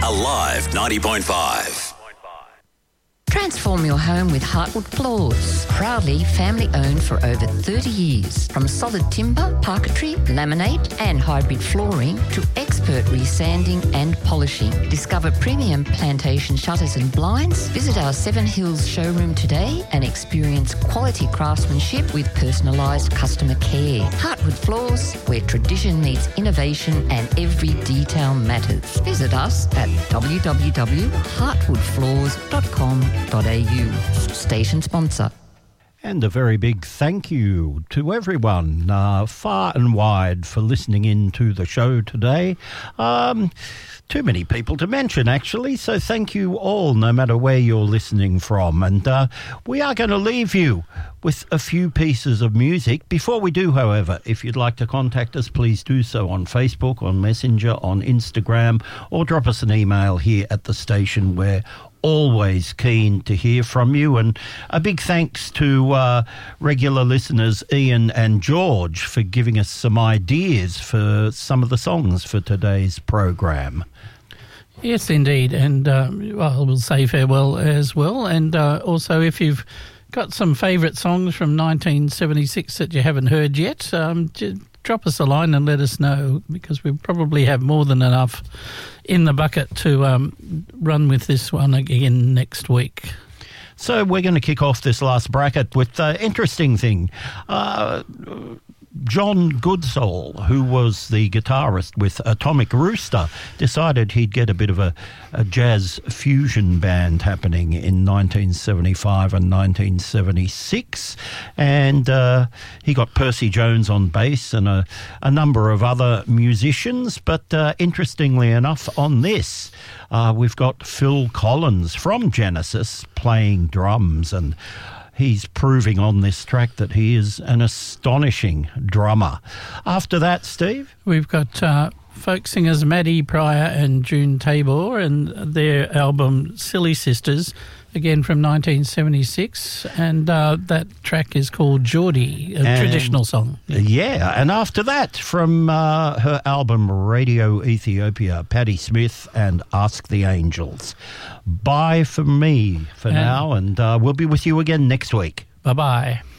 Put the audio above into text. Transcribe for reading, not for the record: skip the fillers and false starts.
Alive 90.5. Transform your home with Heartwood Floors. Proudly family-owned for over 30 years. From solid timber, parquetry, laminate and hybrid flooring to expert resanding and polishing. Discover premium plantation shutters and blinds. Visit our Seven Hills showroom today and experience quality craftsmanship with personalised customer care. Heartwood Floors, where tradition meets innovation and every detail matters. Visit us at www.heartwoodfloors.com.au. Station sponsor. And a very big thank you to everyone far and wide for listening in to the show today. Too many people to mention, actually, so thank you all, no matter where you're listening from. And we are going to leave you with a few pieces of music. Before we do, however, if you'd like to contact us, please do so on Facebook, on Messenger, on Instagram, or drop us an email here at the station. We're always keen to hear from you. And a big thanks to regular listeners Ian and George for giving us some ideas for some of the songs for today's program. Yes, indeed. And we'll say farewell as well. And also, if you've got some favourite songs from 1976 that you haven't heard yet, drop us a line and let us know, because we probably have more than enough in the bucket to run with this one again next week. So we're going to kick off this last bracket with an interesting thing. John Goodsall, who was the guitarist with Atomic Rooster, decided he'd get a bit of a jazz fusion band happening in 1975 and 1976. And he got Percy Jones on bass and a number of other musicians. But interestingly enough, on this, we've got Phil Collins from Genesis playing drums, and he's proving on this track that he is an astonishing drummer. After that, Steve? We've got folk singers Maddie Pryor and June Tabor and their album Silly Sisters, again from 1976, and that track is called Geordie, a traditional song. Yeah, and after that, from her album Radio Ethiopia, Patti Smith and Ask the Angels. Bye from me for now, and we'll be with you again next week. Bye-bye.